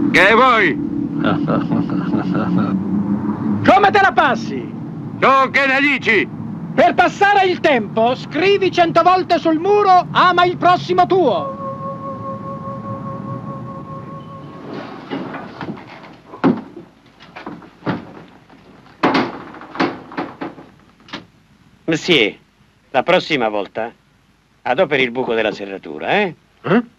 Che vuoi? Come te la passi? Tu che ne dici? Per passare il tempo, scrivi 100 volte sul muro ama il prossimo tuo. Monsieur, la prossima volta adoperi il buco della serratura, eh? Eh?